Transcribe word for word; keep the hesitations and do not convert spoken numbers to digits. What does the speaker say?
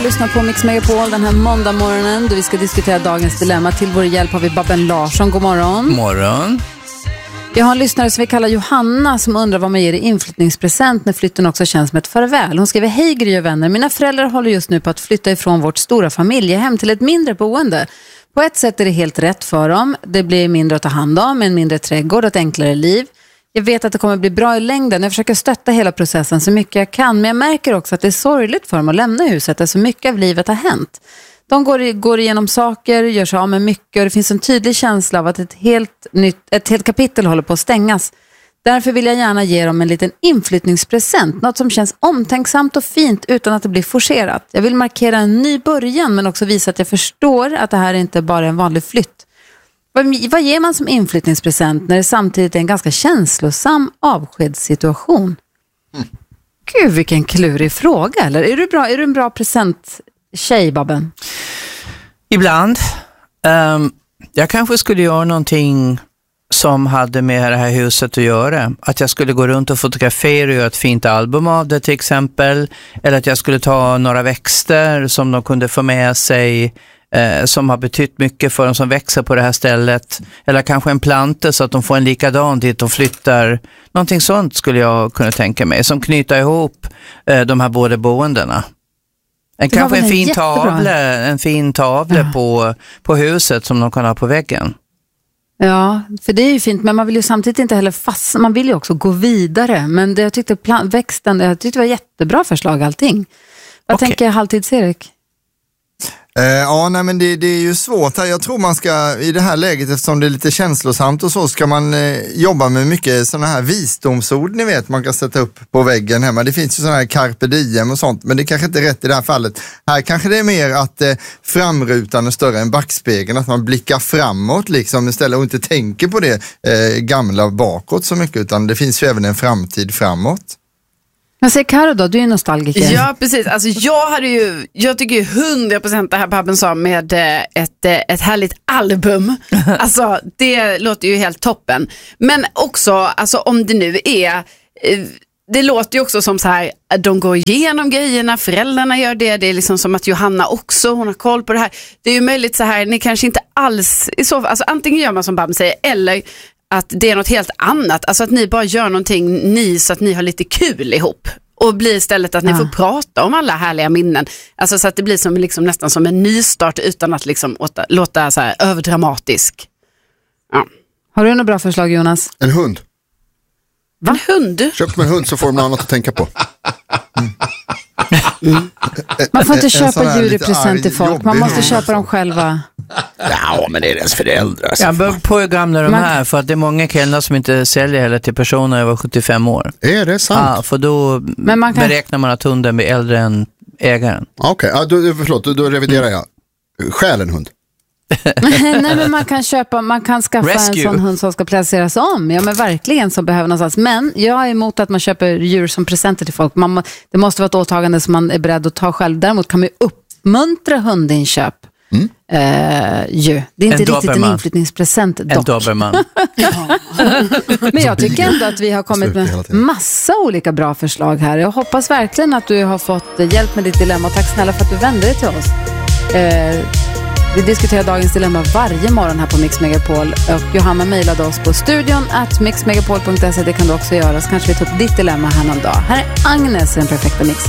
Lyssna på Mix Megapol den här måndag morgonen då vi ska diskutera dagens dilemma. Till vår hjälp har vi Babben Larsson. God morgon. God morgon. Jag har en lyssnare som vi kallar Johanna som undrar vad man ger i inflyttningspresent när flytten också känns som ett farväl. Hon skriver: hej Gry och vänner, mina föräldrar håller just nu på att flytta ifrån vårt stora familjehem till ett mindre boende. På ett sätt är det helt rätt för dem. Det blir mindre att ta hand om, en mindre trädgård och ett enklare liv. Jag vet att det kommer bli bra i längden. Jag försöker stötta hela processen så mycket jag kan. Men jag märker också att det är sorgligt för dem att lämna huset där så mycket av livet har hänt. De går, går igenom saker, gör sig av med mycket. Och det finns en tydlig känsla av att ett helt, nytt, ett helt kapitel håller på att stängas. Därför vill jag gärna ge dem en liten inflyttningspresent. Något som känns omtänksamt och fint utan att det blir forcerat. Jag vill markera en ny början men också visa att jag förstår att det här inte bara är en vanlig flytt. Vad, vad ger man som inflyttningspresent när det samtidigt är en ganska känslosam avskedssituation? Mm. Gud, vilken klurig fråga. Eller? Är du, bra, är du en bra presenttjej, Babben? Ibland. Um, jag kanske skulle göra någonting som hade med det här huset att göra. Att jag skulle gå runt och fotografera och göra ett fint album av det till exempel. Eller att jag skulle ta några växter som de kunde få med sig, eh, som har betytt mycket för dem som växer på det här stället. Eller kanske en planta så att de får en likadan dit de flyttar. Någonting sånt skulle jag kunna tänka mig. Som knyter ihop eh, de här båda boendena. En, kanske en fin, tavle, en fin tavle ja. på, på huset som de kan ha på väggen. Ja, för det är ju fint, men man vill ju samtidigt inte heller fastna, man vill ju också gå vidare, men det, jag tyckte plan, växten, jag tyckte det var jättebra förslag allting. Vad okay. tänker Halvtids-Erik? Eh, ja, nej men det, det är ju svårt här. Jag tror man ska, i det här läget, eftersom det är lite känslosamt och så, ska man eh, jobba med mycket sådana här visdomsord, ni vet, man kan sätta upp på väggen hemma. Det finns ju sådana här carpe diem och sånt, men det kanske inte är rätt i det här fallet. Här kanske det är mer att eh, framrutan är större än backspegeln, att man blickar framåt liksom istället och inte tänker på det eh, gamla bakåt så mycket, utan det finns ju även en framtid framåt. Jag säger Karo då, du är nostalgiker. Ja, precis. Alltså jag hade ju, jag tycker ju hundra procent det här Babben sa med ett, ett härligt album. Alltså det låter ju helt toppen. Men också, alltså om det nu är, det låter ju också som så här, de går igenom grejerna, föräldrarna gör det, det är liksom som att Johanna också, hon har koll på det här. Det är ju möjligt så här, ni kanske inte alls, i så, alltså antingen gör man som Babben säger, eller att det är något helt annat. Alltså att ni bara gör någonting ni så att ni har lite kul ihop. Och blir istället att ni ja. får prata om alla härliga minnen. Alltså så att det blir som, liksom, nästan som en nystart utan att liksom åta, låta så här överdramatisk. Ja. Har du några bra förslag, Jonas? En hund. Va? En hund? Köp med en hund så får de något annat att tänka på. Mm. Mm. Man får inte köpa djur i present till folk. Man måste köpa dem själva. Ja, men det är deras föräldrar. Alltså. Jag bör på hur gamla de är, för att det är många killar som inte säljer heller till personer över sjuttiofem år. Är det sant? Ja, för då men man kan... beräknar man att hunden blir äldre än ägaren. Okej, okay. ja, förlåt, då, då reviderar jag. Stjäl en hund. Nej, men man kan köpa, man kan skaffa Rescue. en sån hund som ska placeras om. Ja, men verkligen som behöver någonstans. Men jag är emot att man köper djur som presenter till folk. Man, det måste vara ett åtagande som man är beredd att ta själv. Däremot kan man ju uppmuntra hundinköp. Mm. Uh, ju. Det är inte en riktigt en inflyttningspresent dock. En dobermann. Men jag tycker ändå att vi har kommit med massa olika bra förslag här. Jag hoppas verkligen att du har fått hjälp med ditt dilemma. Tack snälla för att du vände dig till oss. uh, Vi diskuterar dagens dilemma varje morgon här på Mix Megapol. Och Johanna mejlade oss på studion at mixmegapol punkt se. Det kan du också göra, så kanske vi tar upp ditt dilemma här någon dag. Här är Agnes i den perfekta mixen.